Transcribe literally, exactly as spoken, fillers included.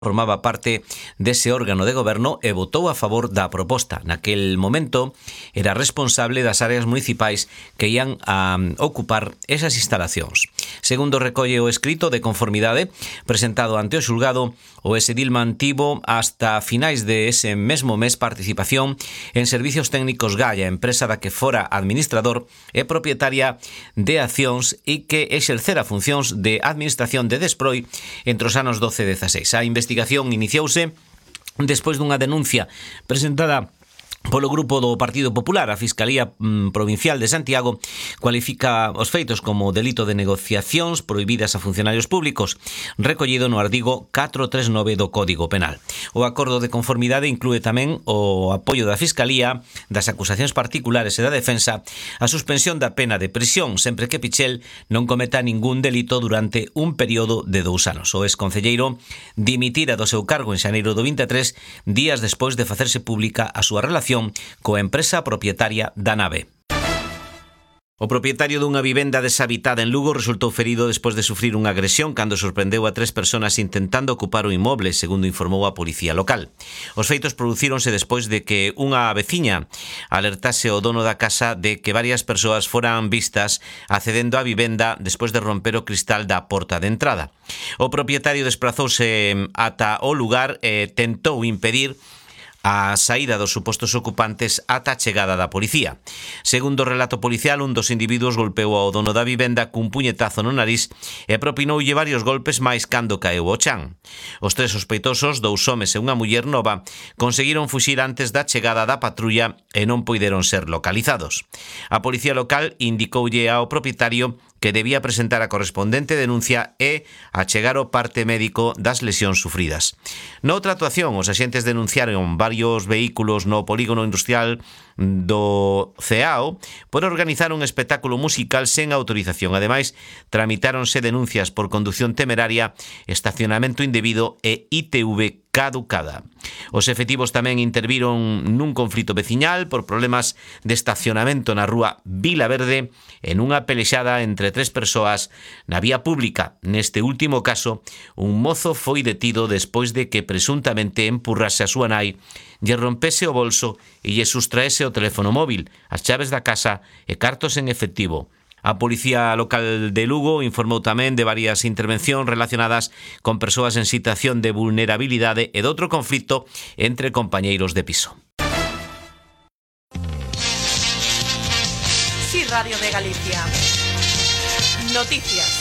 formaba parte dese órgano de goberno e votou a favor da proposta. Naquel momento era responsable das áreas municipais que ian a ocupar esas instalacións. Segundo recolle o escrito de conformidade presentado ante o xulgado, o exedil mantivo hasta finais de ese mesmo mes participación en Servicios Técnicos Gaia, empresa da que fora administrador e propietaria de accións e que exercera funcións de administración de Desproi entre os anos doce e dezaseis. A investigación A investigación iniciouse despois dunha denuncia presentada polo grupo do Partido Popular. A Fiscalía Provincial de Santiago cualifica os feitos como delito de negociacións prohibidas a funcionarios públicos, recollido no artigo catrocentos treinta e nove do Código Penal. O acordo de conformidade inclúe tamén o apoio da Fiscalía, das acusacións particulares e da defensa, a suspensión da pena de prisión, sempre que Pichel non cometa ningún delito durante un período de dous anos. O exconcelleiro dimitira do seu cargo en xaneiro do vinte e tres, días despois de facerse pública a súa relación coa empresa propietaria da nave. O propietario dunha vivenda deshabitada en Lugo resultou ferido despois de sufrir unha agresión cando sorprendeu a tres persoas intentando ocupar o inmoble, segundo informou a policía local. Os feitos producíronse despois de que unha veciña alertase ao dono da casa de que varias persoas foran vistas accedendo á vivenda despois de romper o cristal da porta de entrada. O propietario desprazouse ata o lugar e tentou impedir a saída dos supostos ocupantes ata a chegada da policía. Segundo o relato policial, un dos individuos golpeou ao dono da vivenda cun puñetazo no nariz e propinoulle varios golpes máis cando caeu ao chan. Os tres sospeitosos, dous homes e unha muller nova, conseguiron fuxir antes da chegada da patrulla e non poideron ser localizados. A policía local indicoulle ao propietario que debía presentar a correspondente denuncia e achegar o parte médico das lesións sufridas. Noutra actuación, os axentes denunciaron varios vehículos no polígono industrial do Ceao por organizar un espectáculo musical sen autorización. Ademais, tramitáronse denuncias por conducción temeraria, estacionamento indebido e I T V caducada. Os efectivos tamén interviron nun conflito veciñal por problemas de estacionamento na rúa Vila Verde en unha pelexada entre tres persoas na vía pública. Neste último caso, un mozo foi detido despois de que presuntamente empurrase a súa nai, lle rompese o bolso e lle sustraese o teléfono móvil, as chaves da casa e cartos en efectivo. A Policía Local de Lugo informou tamén de varias intervencións relacionadas con persoas en situación de vulnerabilidade e de outro conflito entre compañeiros de piso. Sí, Radio de Galicia. Noticias.